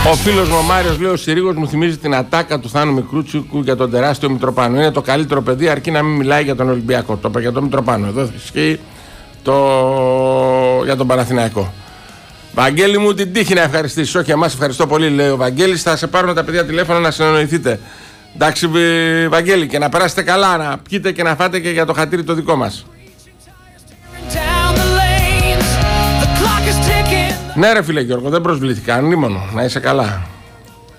Ο φίλος μου ο Μάριος λέει: ο Συρίγος μου θυμίζει την ατάκα του Θάνου Μικρούτσικου για τον τεράστιο Μητροπάνο. Είναι το καλύτερο παιδί, αρκεί να μην μιλάει για τον Ολυμπιακό. Το είπα για τον Μητροπάνο. Εδώ ισχύει για τον Παναθηναϊκό. Βαγγέλη μου, την τύχη να ευχαριστήσεις. Όχι, εμάς ευχαριστώ πολύ, λέει ο Βαγγέλης. Θα σε πάρουν τα παιδιά τηλέφωνα να συνεννοηθείτε. Εντάξει, Βαγγέλη, και να περάσετε καλά, να πιείτε και να φάτε και για το χατήρι το δικό μας. Ναι, ρε φίλε Γιώργο, δεν προσβλήθηκα. Ανήμωνο, να είσαι καλά.